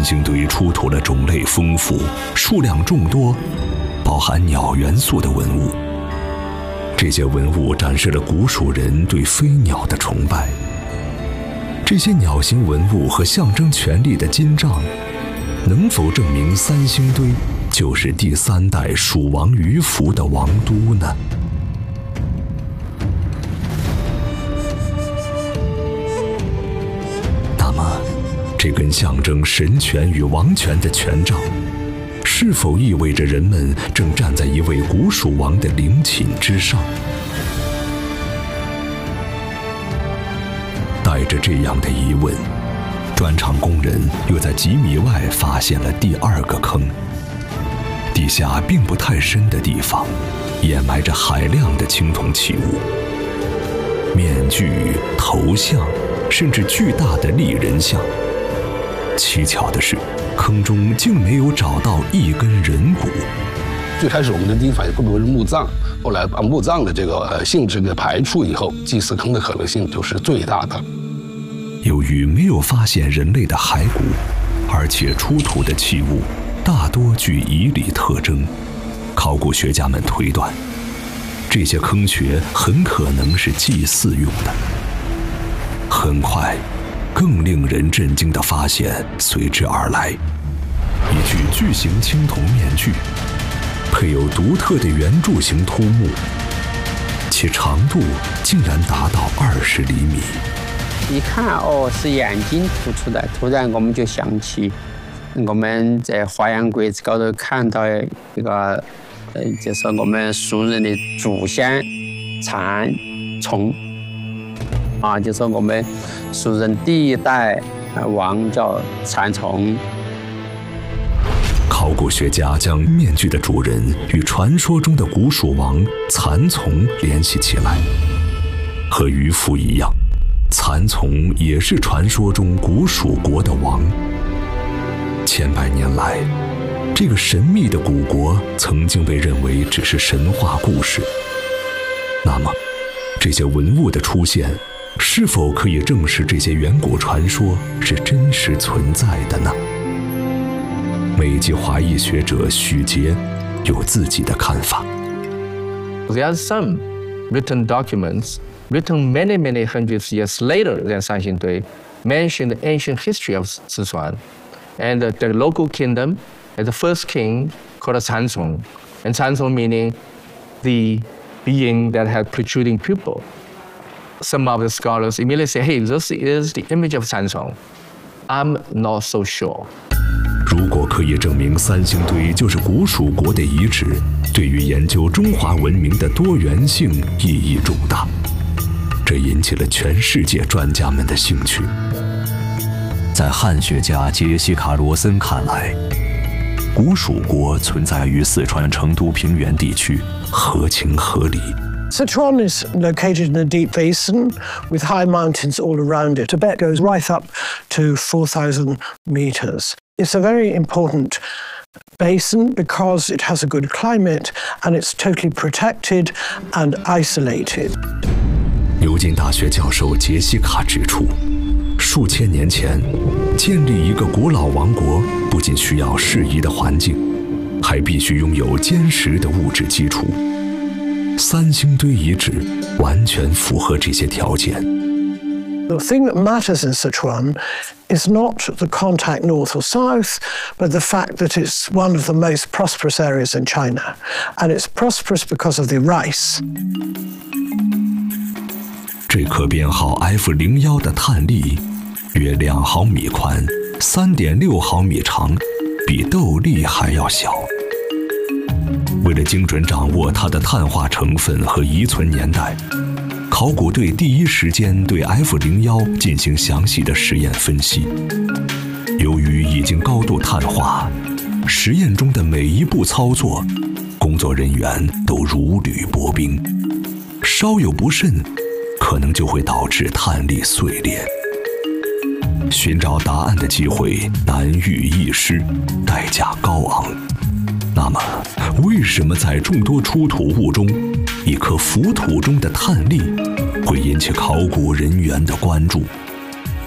星堆出土了种类丰富、数量众多、包含鸟元素的文物。这些文物展示了古蜀人对飞鸟的崇拜。这些鸟形文物和象征权力的金杖，能否证明三星堆就是第3代蜀王于福的王都呢？那么，这根象征神权与王权的权杖，是否意味着人们正站在一位古蜀王的陵寝之上？带着这样的疑问，砖厂工人又在几米外发现了第2个坑。地下并不太深的地方，掩埋着海量的青铜器物，面具、头像，甚至巨大的立人像。蹊跷的是，坑中竟没有找到一根人骨。 最开始我们的第一反应会不会是墓葬？后来把墓葬的这个性质给排除以后，祭祀坑的可能性就是最大的。 由于没有发现人类的骸骨，而且出土的器物大多具仪礼特征，考古学家们推断，这些坑穴很可能是祭祀用的。很快，更令人震惊的发现随之而来：一具巨型青铜面具，配有独特的圆柱形凸目，其长度竟然达到20厘米。 一看哦，是眼睛突出的，突然我们就想起我们在花样柜子高头看到一个，就是我们蜀人的祖先蚕丛啊，就是我们蜀人第1代王叫蚕丛。 考古学家将面具的主人与传说中的古蜀王蚕丛联系起来，和于福一样，蚕丛也是传说中古蜀国的王。千百年来，这个神秘的古国曾经被认为只是神话故事。那么，这些文物的出现，是否可以证实这些远古传说是真实存在的呢？美籍华裔学者许杰有自己的看法。 There are some written documents written many, many hundreds of years later than Sanxingdui, mention the ancient history of Sichuan and the local kingdom as the first king called Cancong, and Cancong meaning the being that had protruding pupil. Some of the scholars immediately say, hey, this is the image of Cancong. I'm not so sure. 如果可以证明三星堆就是古蜀国的遗址，对于研究中华文明的多元性意义重大，这引起了全世界专家们的兴趣。 在汉学家杰西卡·罗森看来，古蜀国存在于四川成都平原地区， 合情合理。 Sichuan is located in a deep basin with high mountains all around it. Tibet goes right up to 4,000 meters. It's a very important basin because it has a good climate and it's totally protected and isolated. 牛津大学教授杰西卡指出，数千年前建立一个古老王国，不仅需要适宜的环境，还必须拥有坚实的物质基础。三星堆遗址完全符合这些条件。 The thing that matters in Sichuan is not the contact north or south, but the fact that it's one of the most prosperous areas in China. And it's prosperous because of the rice. 这颗编号 F01的碳粒约2毫米宽，3.6毫米长，比豆粒还要小。为了精准掌握它的碳化成分和遗存年代，考古队第一时间对 F01进行详细的实验分析。由于已经高度碳化，实验中的每一步操作，工作人员都如履薄冰，稍有不慎，可能就会导致碳粒碎裂。寻找答案的机会难遇一失，代价高昂。那么，为什么在众多出土物中，一颗浮土中的碳粒会引起考古人员的关注？